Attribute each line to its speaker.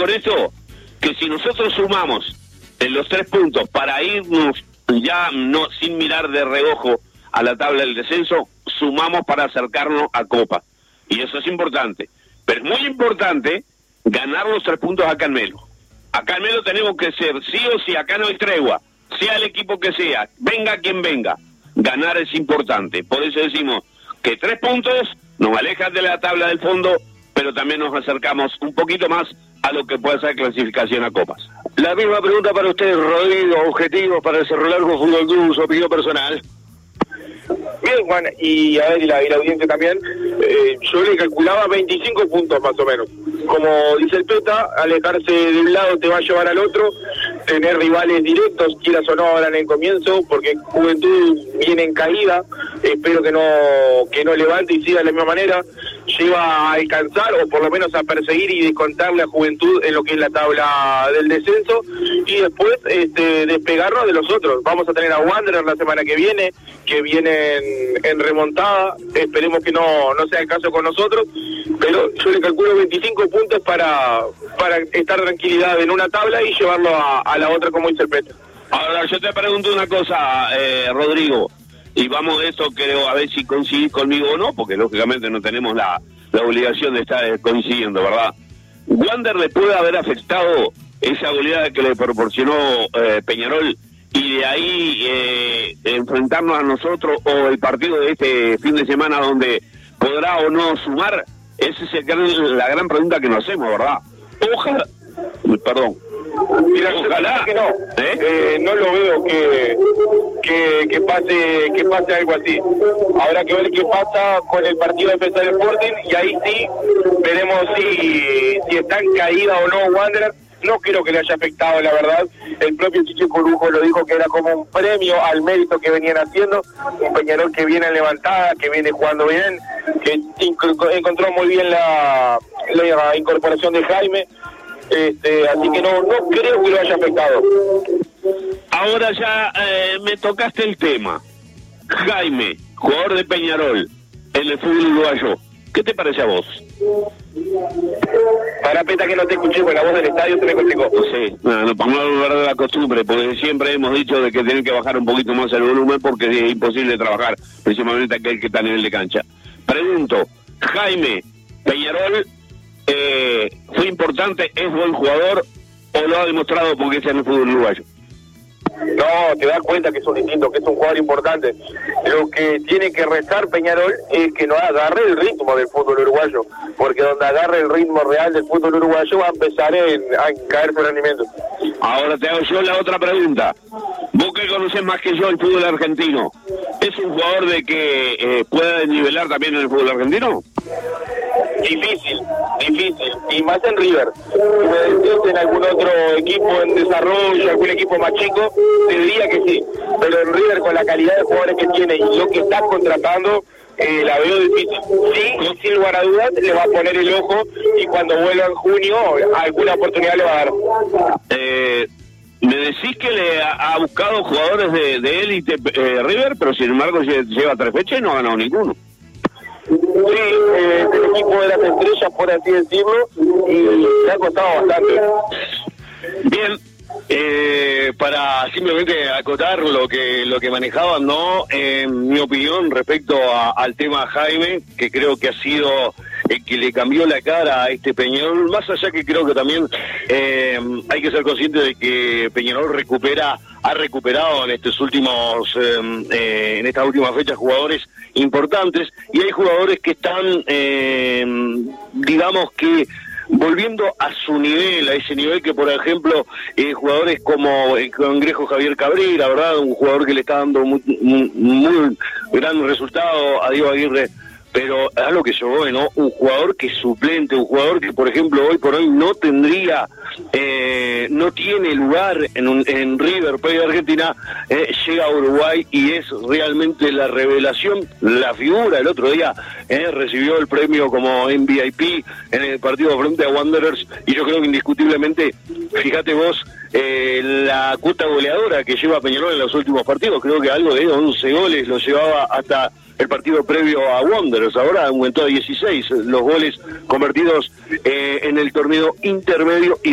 Speaker 1: con esto? Que si nosotros sumamos en los 3 puntos para irnos ya no sin mirar de reojo a la tabla del descenso, sumamos para acercarnos a Copa. Y eso es importante. Pero es muy importante ganar los 3 puntos acá en Melo. Acá en Melo tenemos que ser, sí o sí, acá no hay tregua, sea el equipo que sea, venga quien venga. Ganar es importante. Por eso decimos que 3 puntos nos alejan de la tabla del fondo, pero también nos acercamos un poquito más a lo que puede ser clasificación a copas.
Speaker 2: La misma pregunta para usted, Rodrigo. Objetivos para el Cerro Largo Fútbol Club, su opinión personal.
Speaker 3: Bien, Juan, y a ver, y la audiencia también, yo le calculaba 25 puntos más o menos. Como dice el Peta, alejarse de un lado te va a llevar al otro, tener rivales directos, quieras o no ahora en el comienzo, porque Juventud viene en caída, espero que no levante y siga de la misma manera, lleva a alcanzar o por lo menos a perseguir y descontarle a Juventud en lo que es la tabla del descenso, y después despegarnos de los otros. Vamos a tener a Wanderer la semana que viene en remontada, esperemos que no sea el caso con nosotros, pero yo le calculo 25 puntos para estar tranquilidad en una tabla y llevarlo a la otra, como dice el Peta.
Speaker 1: Ahora yo te pregunto una cosa, Rodrigo, y vamos a esto, creo, a ver si coincidís conmigo o no, porque lógicamente no tenemos la obligación de estar coincidiendo, ¿verdad? ¿Wander le puede haber afectado esa goleada que le proporcionó Peñarol y de ahí enfrentarnos a nosotros, o el partido de este fin de semana donde podrá o no sumar? Esa es la gran pregunta que nos hacemos, ¿verdad? Ojalá, perdón.
Speaker 3: Mira, ojalá que no, no lo veo que pase algo así. Habrá que ver qué pasa con el partido de Defensor Sporting, y ahí sí veremos si está en caída o no Wanderer. No creo que le haya afectado, la verdad. El propio Chiche Corujo lo dijo, que era como un premio al mérito que venían haciendo. Un Peñarol que viene en levantada, que viene jugando bien, que encontró muy bien la incorporación de Jaime. Así que no creo que lo haya afectado.
Speaker 1: Ahora ya me tocaste el tema. Jaime, jugador de Peñarol en el fútbol uruguayo, ¿qué te parece a vos?
Speaker 3: Para Peta, que no te escuché, con la voz del estadio se me complicó.
Speaker 1: Sí, no, para no hablar de la costumbre, porque siempre hemos dicho de que tienen que bajar un poquito más el volumen porque es imposible trabajar, principalmente aquel que está a nivel de cancha. Pregunto, Jaime, Peñarol fue importante, es buen jugador, o lo ha demostrado porque está en el fútbol uruguayo?
Speaker 3: No, te das cuenta que es un distinto, que es un jugador importante. Lo que tiene que rezar Peñarol es que no agarre el ritmo del fútbol uruguayo, porque donde agarre el ritmo real del fútbol uruguayo va a empezar a caer su rendimiento.
Speaker 1: Ahora te hago yo la otra pregunta. Vos que conocés más que yo el fútbol argentino, ¿es un jugador de que pueda nivelar también en el fútbol argentino?
Speaker 3: Difícil, y más en River. Si me decís en algún otro equipo en desarrollo, algún equipo más chico, te diría que sí, pero en River, con la calidad de jugadores que tiene y lo que está contratando, la veo difícil. Sí, sin lugar a dudas, le va a poner el ojo, y cuando vuelva en junio, alguna oportunidad le va a dar.
Speaker 1: Me decís que le ha buscado jugadores de élite River, pero sin embargo lleva 3 fechas y no ha ganado ninguno.
Speaker 3: Sí, el equipo de las estrellas, por así decirlo, y le ha costado bastante.
Speaker 2: Bien, para simplemente acotar lo que manejaban, ¿no? Mi opinión respecto al tema Jaime, que creo que ha sido el que le cambió la cara a este Peñarol, más allá que creo que también hay que ser consciente de que Peñarol ha recuperado en estos últimos en estas últimas fechas jugadores importantes, y hay jugadores que están digamos que volviendo a su nivel, a ese nivel que, por ejemplo, jugadores como el cangrejo Javier Cabrera, ¿verdad? Un jugador que le está dando muy gran resultado a Diego Aguirre, pero a lo que yo voy, ¿no? Un jugador que es suplente, un jugador que, por ejemplo, hoy por hoy no tendría, no tiene lugar en River Plate de Argentina, llega a Uruguay y es realmente la revelación, la figura. El otro día recibió el premio como MVP en el partido frente a Wanderers, y yo creo que indiscutiblemente, fíjate vos, la cuota goleadora que lleva Peñarol en los últimos partidos, creo que algo de 11 goles lo llevaba hasta el partido previo a Wanderers. Ahora aumentó a 16 los goles convertidos en el torneo intermedio.